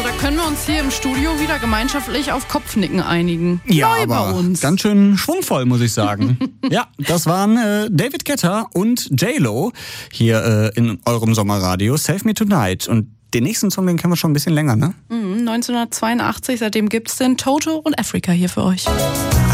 da können wir uns hier im Studio wieder gemeinschaftlich auf Kopfnicken einigen. Ja, Neu aber bei uns. ganz schön schwungvoll, muss ich sagen. Ja, das waren David Guetta und J-Lo hier in eurem Sommerradio Save Me Tonight. Und den nächsten Song, den kennen wir schon ein bisschen länger, ne? 1982, seitdem gibt's den Toto und Africa hier für euch.